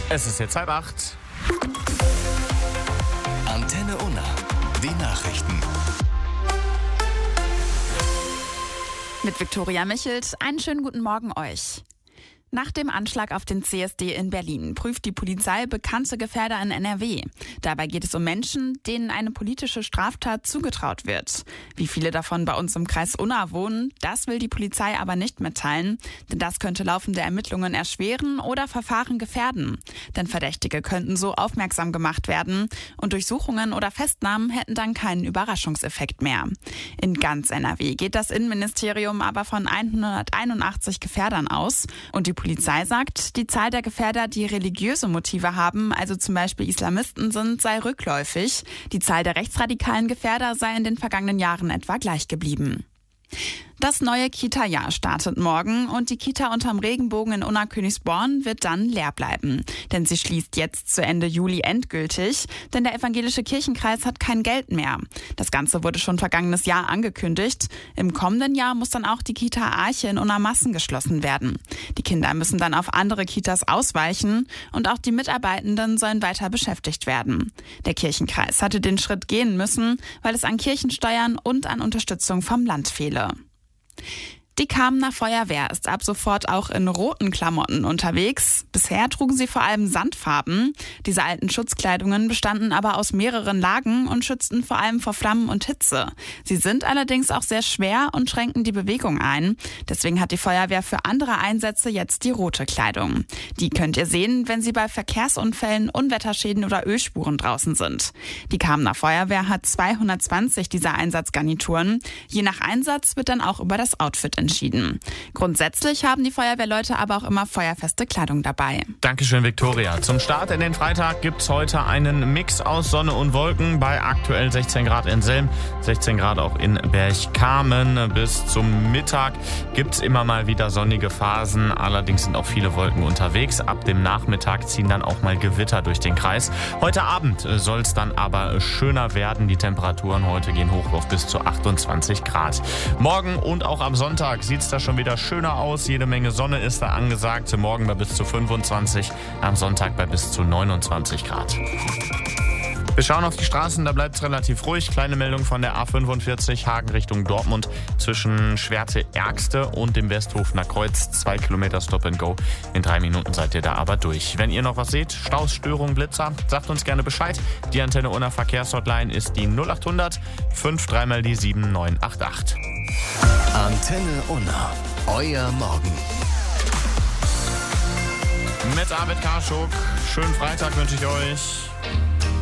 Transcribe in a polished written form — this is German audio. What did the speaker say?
Es ist jetzt 7:30. Antenne Unna. Die Nachrichten. Mit Viktoria Michelt, einen schönen guten Morgen euch. Nach dem Anschlag auf den CSD in Berlin prüft die Polizei bekannte Gefährder in NRW. Dabei geht es um Menschen, denen eine politische Straftat zugetraut wird. Wie viele davon bei uns im Kreis Unna wohnen, das will die Polizei aber nicht mitteilen, denn das könnte laufende Ermittlungen erschweren oder Verfahren gefährden. Denn Verdächtige könnten so aufmerksam gemacht werden und Durchsuchungen oder Festnahmen hätten dann keinen Überraschungseffekt mehr. In ganz NRW geht das Innenministerium aber von 181 Gefährdern aus und die Polizei sagt, die Zahl der Gefährder, die religiöse Motive haben, also zum Beispiel Islamisten sind, sei rückläufig. Die Zahl der rechtsradikalen Gefährder sei in den vergangenen Jahren etwa gleich geblieben. Das neue Kita-Jahr startet morgen und die Kita unterm Regenbogen in Unna-Königsborn wird dann leer bleiben. Denn sie schließt jetzt zu Ende Juli endgültig, denn der evangelische Kirchenkreis hat kein Geld mehr. Das Ganze wurde schon vergangenes Jahr angekündigt. Im kommenden Jahr muss dann auch die Kita Arche in Unna-Massen geschlossen werden. Die Kinder müssen dann auf andere Kitas ausweichen und auch die Mitarbeitenden sollen weiter beschäftigt werden. Der Kirchenkreis hatte den Schritt gehen müssen, weil es an Kirchensteuern und an Unterstützung vom Land fehle. Die Kamener Feuerwehr ist ab sofort auch in roten Klamotten unterwegs. Bisher trugen sie vor allem Sandfarben. Diese alten Schutzkleidungen bestanden aber aus mehreren Lagen und schützten vor allem vor Flammen und Hitze. Sie sind allerdings auch sehr schwer und schränken die Bewegung ein. Deswegen hat die Feuerwehr für andere Einsätze jetzt die rote Kleidung. Die könnt ihr sehen, wenn sie bei Verkehrsunfällen, Unwetterschäden oder Ölspuren draußen sind. Die Kamener Feuerwehr hat 220 dieser Einsatzgarnituren. Je nach Einsatz wird dann auch über das Outfit entschieden. Grundsätzlich haben die Feuerwehrleute aber auch immer feuerfeste Kleidung dabei. Dankeschön, Viktoria. Zum Start in den Freitag gibt's heute einen Mix aus Sonne und Wolken bei aktuell 16 Grad in Selm, 16 Grad auch in Berchtesgaden. Bis zum Mittag gibt's immer mal wieder sonnige Phasen, allerdings sind auch viele Wolken unterwegs. Ab dem Nachmittag ziehen dann auch mal Gewitter durch den Kreis. Heute Abend soll es dann aber schöner werden. Die Temperaturen heute gehen hoch auf bis zu 28 Grad. Morgen und auch am Sonntag sieht es da schon wieder schöner aus. Jede Menge Sonne ist da angesagt. Morgen bei bis zu 25, am Sonntag bei bis zu 29 Grad. Wir schauen auf die Straßen, da bleibt es relativ ruhig. Kleine Meldung von der A45 Hagen Richtung Dortmund zwischen Schwerte-Ergste und dem Westhofener Kreuz. 2 Kilometer Stop and Go. In 3 Minuten seid ihr da aber durch. Wenn ihr noch was seht, Staus, Störungen, Blitzer, sagt uns gerne Bescheid. Die Antenne Unna Verkehrshotline ist die 0800 53 mal die 7988. Antenne Unna. Euer Morgen. Mit Arvid Karschuk. Schönen Freitag wünsche ich euch.